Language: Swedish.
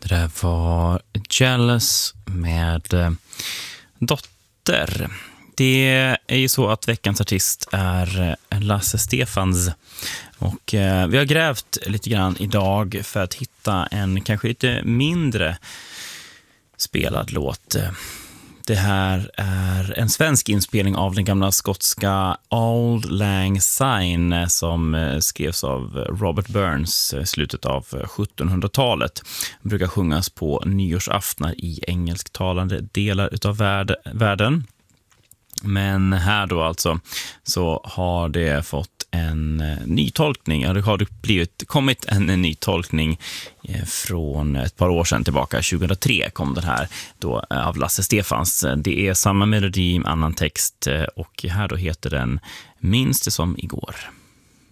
Det var Jealous med Dotter. Det är ju så att veckans artist är Lasse Stefans. Och vi har grävt lite grann idag för att hitta en kanske lite mindre spelad låt. Det här är en svensk inspelning av den gamla skotska Auld Lang Syne som skrevs av Robert Burns i slutet av 1700-talet. Brukar sjungas på nyårsaftnar i engelsktalande delar utav världen. Men här då alltså så har det fått en ny tolkning. Det har kommit en ny tolkning från ett par år sedan tillbaka. 2003 kom den här då av Lasse Stefans. Det är samma melodi, annan text och här då heter den Minns det som igår.